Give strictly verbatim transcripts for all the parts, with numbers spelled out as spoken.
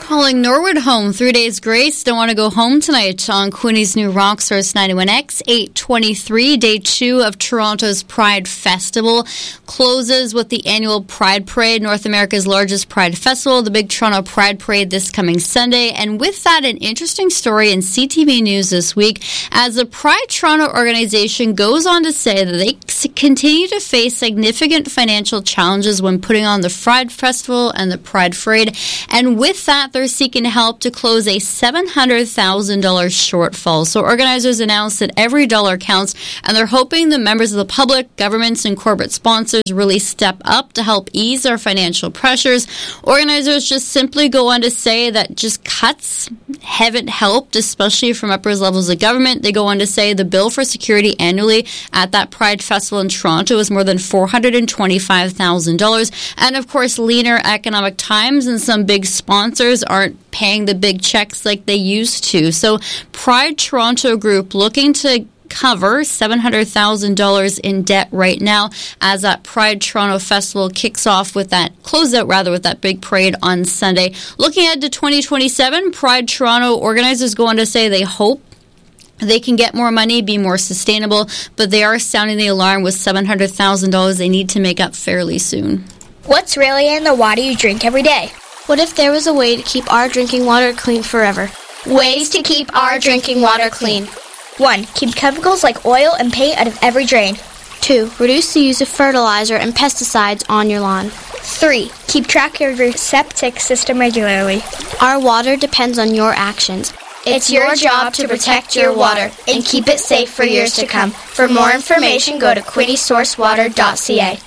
Calling Norwood home. Three days grace. Don't want to go home tonight on Queenie's new rock source ninety-one X. eight twenty-three, day two of Toronto's Pride Festival. Closes with the annual Pride Parade, North America's largest Pride Festival, the Big Toronto Pride Parade this coming Sunday. And with that, an interesting story in C T V News this week as the Pride Toronto organization goes on to say that they continue to face significant financial challenges when putting on the Pride Festival and the Pride Parade. And with that, they're seeking help to close a seven hundred thousand dollars shortfall. So organizers announced that every dollar counts, and they're hoping the members of the public, governments, and corporate sponsors really step up to help ease our financial pressures. Organizers just simply go on to say that just cuts haven't helped, especially from upper levels of government. They go on to say the bill for security annually at that Pride Festival in Toronto is more than four hundred twenty-five thousand dollars. And of course, leaner economic times and some big sponsors aren't paying the big checks like they used to. So Pride Toronto Group looking to cover seven hundred thousand dollars in debt right now as that Pride Toronto Festival kicks off with that, close out rather, with that big parade on Sunday. Looking ahead to twenty twenty-seven, Pride Toronto organizers go on to say they hope they can get more money, be more sustainable, but they are sounding the alarm with seven hundred thousand dollars they need to make up fairly soon. What's really in the water you drink every day? What if there was a way to keep our drinking water clean forever? Ways to keep our drinking water clean. one. Keep chemicals like oil and paint out of every drain. two. Reduce the use of fertilizer and pesticides on your lawn. three. Keep track of your septic system regularly. Our water depends on your actions. It's your job to protect your water and keep it safe for years to come. For more information, go to queenie source water dot c a.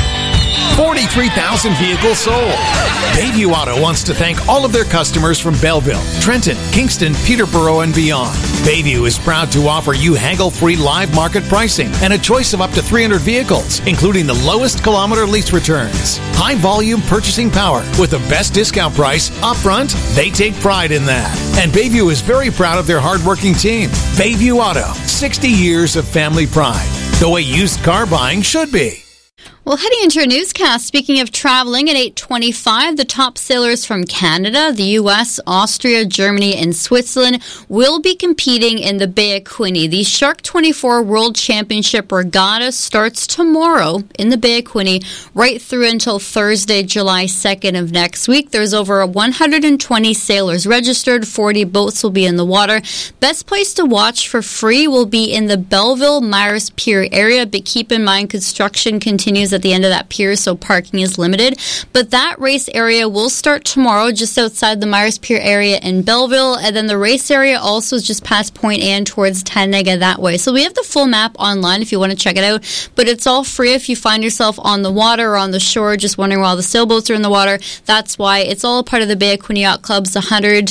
forty-three thousand vehicles sold. Bayview Auto wants to thank all of their customers from Belleville, Trenton, Kingston, Peterborough, and beyond. Bayview is proud to offer you haggle-free live market pricing and a choice of up to three hundred vehicles, including the lowest kilometer lease returns. High-volume purchasing power with the best discount price upfront. They take pride in that. And Bayview is very proud of their hardworking team. Bayview Auto, sixty years of family pride. The way used car buying should be. Well, heading into your newscast, speaking of traveling at eight twenty-five, the top sailors from Canada, the U S, Austria, Germany, and Switzerland will be competing in the Bay of Quinte. The Shark twenty-four World Championship Regatta starts tomorrow in the Bay of Quinte, right through until Thursday, July second of next week. There's over one hundred twenty sailors registered. forty boats will be in the water. Best place to watch for free will be in the Belleville-Myers Pier area, but keep in mind construction continues at the end of that pier, so parking is limited. But that race area will start tomorrow just outside the Myers Pier area in Belleville, and then the race area also is just past Point Anne towards Tannega that way. So we have the full map online if you want to check it out, but it's all free if you find yourself on the water or on the shore just wondering why all the sailboats are in the water. That's why it's all part of the Bay of Quinte Yacht Club's one hundred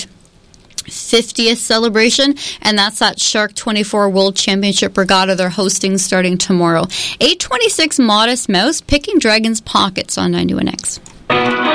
fiftieth celebration, and that's that Shark twenty-four World Championship Regatta they're hosting starting tomorrow. eight twenty-six, Modest Mouse, Picking Dragons Pockets on ninety-one X.